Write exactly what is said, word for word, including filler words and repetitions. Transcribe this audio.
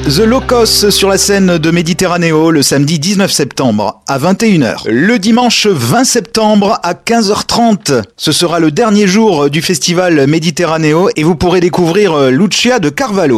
The Locos sur la scène de Méditerranéo le samedi dix-neuf septembre à vingt et une heures. Le dimanche vingt septembre à quinze heures trente. Ce sera le dernier jour du festival Méditerranéo et vous pourrez découvrir Lucia de Carvalho.